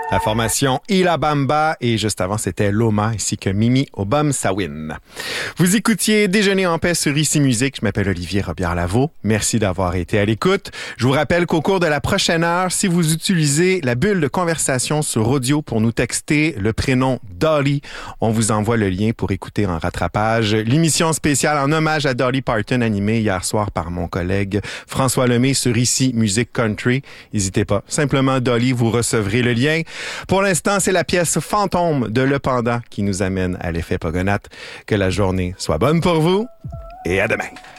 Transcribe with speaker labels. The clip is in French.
Speaker 1: La formation Ilabamba et juste avant, c'était Loma ainsi que Mimi Obam Sawin. Vous écoutiez Déjeuner en paix sur Ici Musique. Je m'appelle Olivier Robillard-Lavaux. Merci d'avoir été à l'écoute. Je vous rappelle qu'au cours de la prochaine heure, si vous utilisez la bulle de conversation sur audio pour nous texter le prénom Dolly, on vous envoie le lien pour écouter en rattrapage l'émission spéciale en hommage à Dolly Parton animée hier soir par mon collègue François Lemay sur Ici Musique Country. N'hésitez pas. Simplement Dolly, vous recevrez le lien. Pour l'instant, c'est la pièce Fantôme de Le Pendant qui nous amène à l'effet Pogonatte. Que la journée soit bonne pour vous et à demain.